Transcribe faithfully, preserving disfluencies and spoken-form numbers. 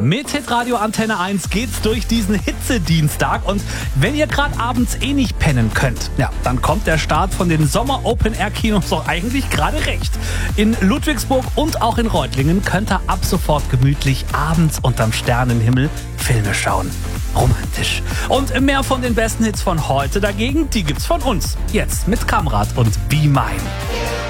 Mit Hitradio Antenne eins geht's durch diesen Hitzedienstag und wenn ihr gerade abends eh nicht pennen könnt, ja, dann kommt der Start von den Sommer-Open-Air-Kinos doch eigentlich gerade recht. In Ludwigsburg und auch in Reutlingen könnt ihr ab sofort gemütlich abends unterm Sternenhimmel Filme schauen. Romantisch. Und mehr von den besten Hits von heute dagegen, die gibt's von uns. Jetzt mit Kamrat und Be Mine.